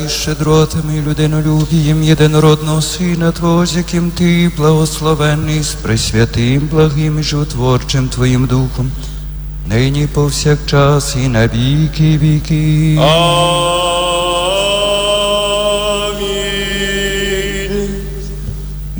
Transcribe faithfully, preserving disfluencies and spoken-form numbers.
Щедротами і людинолюбієм єдинородного Сина Твого, з яким Ти благословенний, з пресвятим, благим і животворчим Твоїм Духом, нині повсякчас і на віки віки. Амінь.